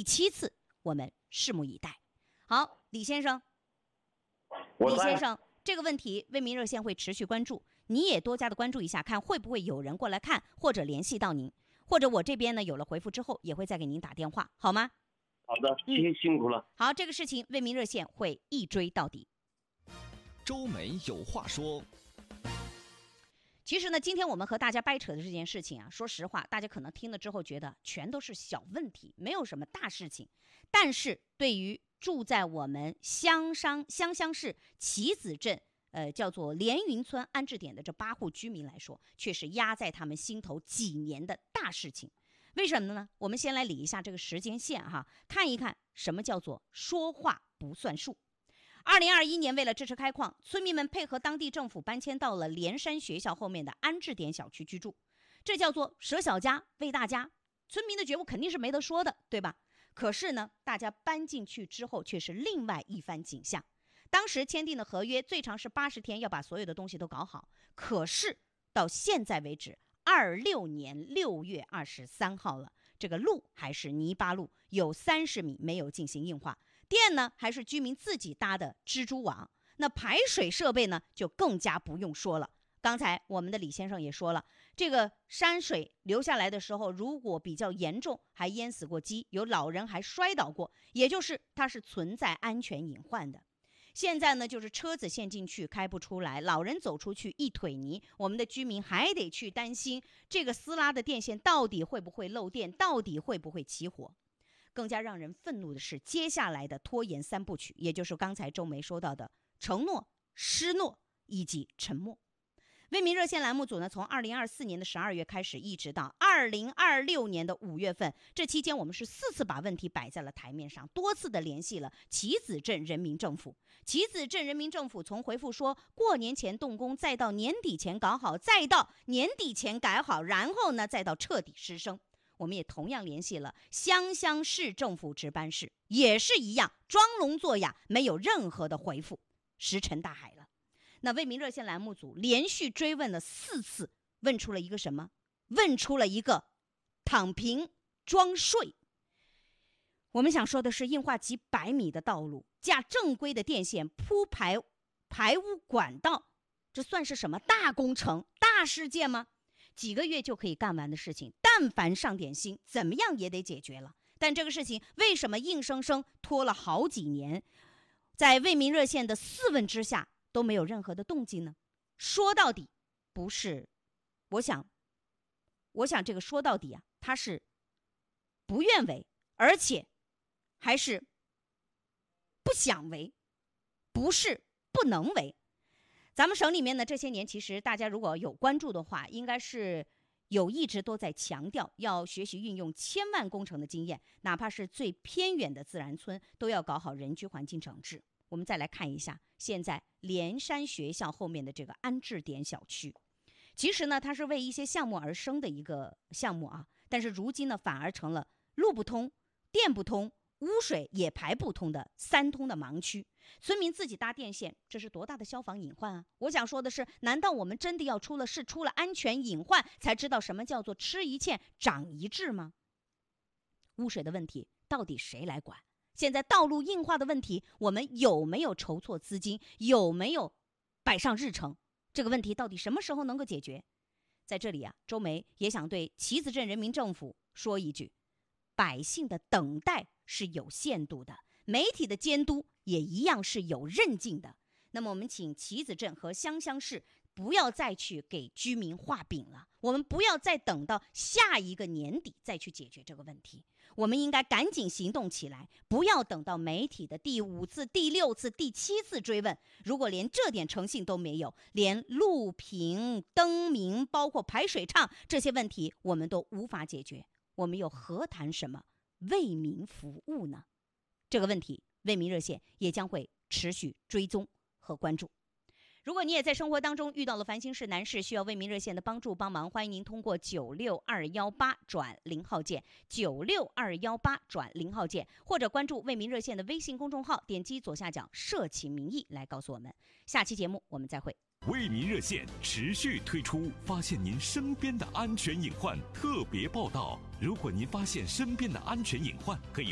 第7次，我们拭目以待。好，李先生，这个问题为民热线会持续关注，你也多加的关注一下，看会不会有人过来看或者联系到您，或者我这边呢有了回复之后也会再给您打电话，好吗？ 好的，辛苦了。 好，这个事情为民热线会一追到底。 周梅有话说。 其实呢，今天我们和大家掰扯的这件事情啊，说实话，大家可能听了之后觉得全都是小问题，没有什么大事情。但是对于住在我们湘乡市棋子镇，叫做连云村安置点的这8户居民来说，却是压在他们心头几年的大事情。为什么呢？我们先来理一下这个时间线哈，看一看什么叫做说话不算数。2021年，为了支持开矿，村民们配合当地政府搬迁到了连山学校后面的安置点小区居住，这叫做舍小家为大家。村民的觉悟肯定是没得说的，对吧？可是呢，大家搬进去之后却是另外一番景象。当时签订的合约最长是80天，要把所有的东西都搞好。可是到现在为止，26年6月23号了，这个路还是泥巴路，有30米没有进行硬化，电呢还是居民自己搭的蜘蛛网，那排水设备呢就更加不用说了。刚才我们的李先生也说了，这个山水流下来的时候，如果比较严重，还淹死过鸡，有老人还摔倒过，也就是它是存在安全隐患的。现在呢，就是车子陷进去开不出来，老人走出去一腿泥，我们的居民还得去担心这个撕拉的电线到底会不会漏电，到底会不会起火。更加让人愤怒的是接下来的拖延3部曲，也就是刚才周梅说到的承诺、失诺以及沉默。为民热线栏目组呢，从2024年的12月开始，一直到2026年的5月份，这期间我们是4次把问题摆在了台面上，多次的联系了棋子镇人民政府。棋子镇人民政府从回复说过年前动工，再到年底前搞好，再到年底前改好，然后呢再到彻底施生。我们也同样联系了湘乡市政府值班室，也是一样装聋作哑，没有任何的回复，石沉大海了。那为民热线栏目组连续追问了4次，问出了一个什么？问出了一个躺平装睡。我们想说的是，硬化几百米的道路，架正规的电线，铺排污管道，这算是什么大工程、大事件吗？几个月就可以干完的事情，但凡上点心，怎么样也得解决了。但这个事情为什么硬生生拖了好几年？在为民热线的4问之下，都没有任何的动静呢？说到底不是，我想这个说到底啊，他是不愿为，而且还是不想为，不是不能为。咱们省里面呢，这些年其实大家如果有关注的话，应该是一直都在强调要学习运用1000万工程的经验，哪怕是最偏远的自然村都要搞好人居环境整治。我们再来看一下现在连山学校后面的这个安置点小区，其实呢它是为一些项目而生的一个项目啊，但是如今呢反而成了路不通、电不通、污水也排不通的3通的盲区。村民自己搭电线，这是多大的消防隐患啊！我想说的是，难道我们真的要出了安全隐患才知道什么叫做吃一堑长一智吗？污水的问题到底谁来管？现在道路硬化的问题，我们有没有筹措资金，有没有摆上日程？这个问题到底什么时候能够解决？在这里啊，周梅也想对棋子镇人民政府说一句，百姓的等待是有限度的，媒体的监督也一样是有韧劲的。那么我们请棋子镇和湘乡市不要再去给居民画饼了，我们不要再等到下一个年底再去解决这个问题，我们应该赶紧行动起来，不要等到媒体的第5次、第6次、第7次追问，如果连这点诚信都没有，连路平、灯明，包括排水畅这些问题我们都无法解决，我们又何谈什么为民服务呢？这个问题为民热线也将会持续追踪和关注。如果你也在生活当中遇到了烦心事难事，需要为民热线的帮助帮忙，欢迎您通过96218转0号键，96218转0号键，或者关注为民热线的微信公众号，点击左下角社企民意来告诉我们。下期节目我们再会。 为民热线持续推出发现您身边的安全隐患特别报道。如果您发现身边的安全隐患，可以